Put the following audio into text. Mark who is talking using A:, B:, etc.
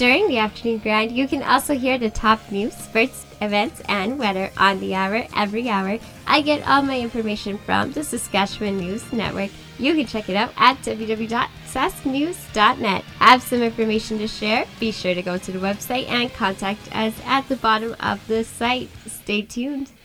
A: During the afternoon grind, you can also hear the top news, sports, events, and weather on the hour every hour. I get all my information from the Saskatchewan News Network. You can check it out at www.sasknews.net. Have some information to share? Be sure to go to the website and contact us at the bottom of the site. Stay tuned.